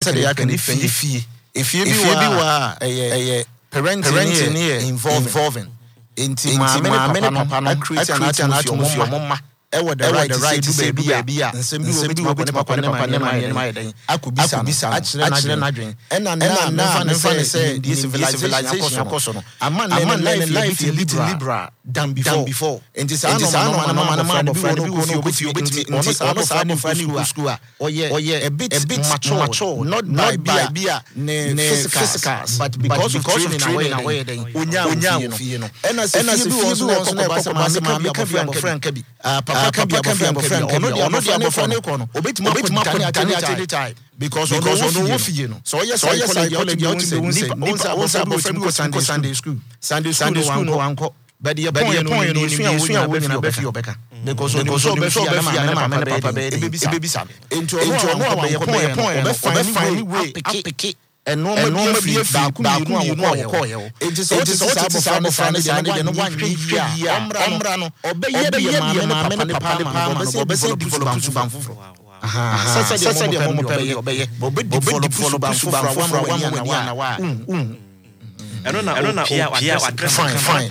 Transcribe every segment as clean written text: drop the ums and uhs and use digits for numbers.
can if you be parenting involving into my many papa create an atmosphere mama the right to say be a nsem bi wo beti papa ne ma den akubisa achire na dwen na never say this civilization koso no amman life liberal than before and this no bi ono sa no fa school a bit mature not by bia physicals but because of training away den onya ofie no and as if you also na ko ma make friend bi papa can be friend ono dia friend ko no obetima put time because ono wo fie no so yes college you say Sunday school no anko but the point no you we na be fie obeka because so be na papa be sabe into no point be find way pick and no be back you know it is what friend dey no one year amra no obeye ma papa obese develop to banfo sasa dey mo obeye develop to banfo na wa I don't know. Fine.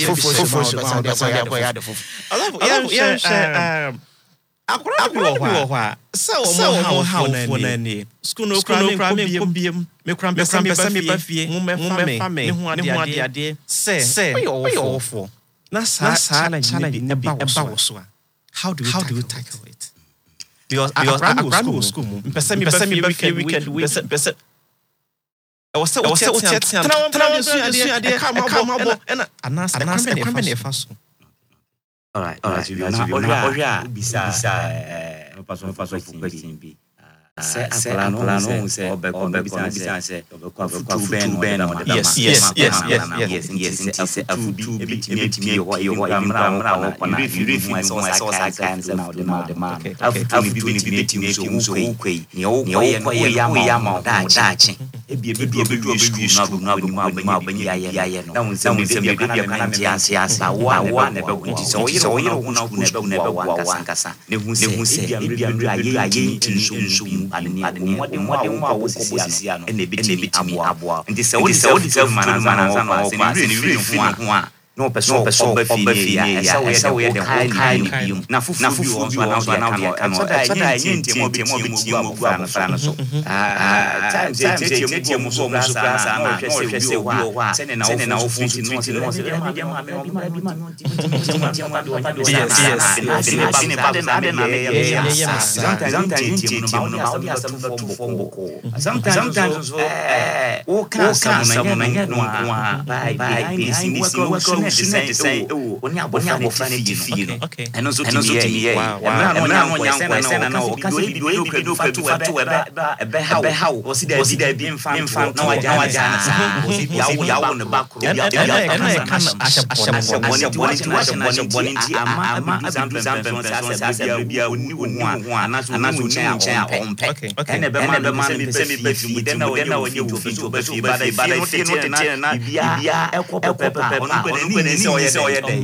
Akura so how na ni school no kra me ba fie mo me hu ade say oyo ofo na sa na eba wo so how do you tackle it because akra school mo pese me ba fie weekend I was so ade come and anas e fa so all right oria bisa paso question bi say akala no say obeko say futu ben no yes afutu ebitimi yo amra you so can now the man afutu ebitimi so kwei ni o ya ma dachi ebi school na bani ya no na unse bi kana ntiasa wa na be kunti so oyiro hu na be wa kasa ne hu se ebi aye nso mo posisi ano ene betimi aboa nti se wo mananza no kwa se ni refu ho no person obafie ya esa we de kai ni bium na fufu bi na dia no so da nyenti mo bu afana so time mo so brasa na hwese se wa se ne na wo fufu no se no se dia ma me sometimes o kan samu na no by say oni abofra na fie no eno so timi na no nyanko na o kasi bi do fatu ebe how o si da bi mfa na waja na sa o si ya wo ne ba kro ya kan asha boniti ama example bia oni ho ana so nchen a ompe ene be ma me be fi den na oni wo fi to be fi ba da na bia ekopepa ono ni se oye dey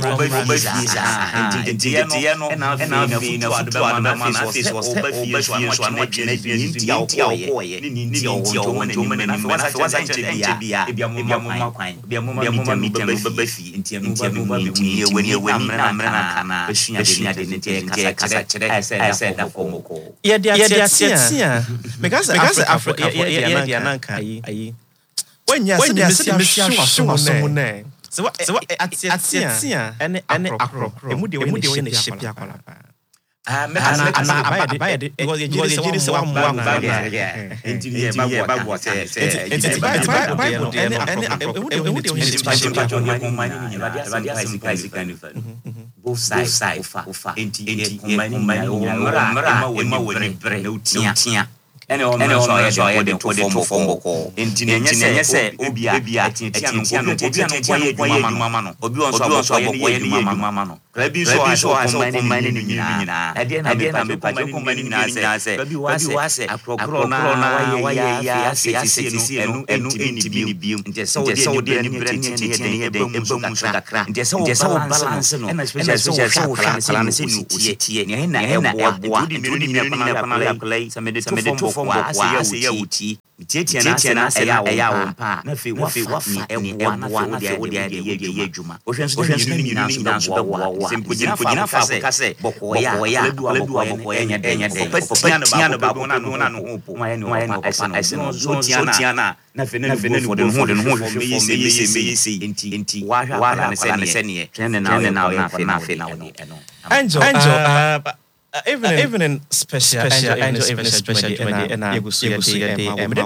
enti no na fi na fu to adba na fi so so na nti awoye ni wa bia mo be fi enti ni weni amra na besua de nti kasa kire da komoko ye dia because afro ye na kai ayi when ya se me ne so atia ene akro emu de we ne ship akola pa buy it because you say one more enti ye bagwa say emu de we both sides ofa enti combine ema we tia ene ono so ya de to fombo enti nenye se obi a tia no obi no boye mama no obi on so boye mama no Baby so I saw combine in Nina. I didn't be combining Nina. Baby was a crocona, why I say, and NTB, just so dear, just so balance, and especially so even in special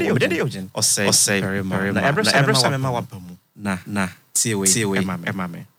every time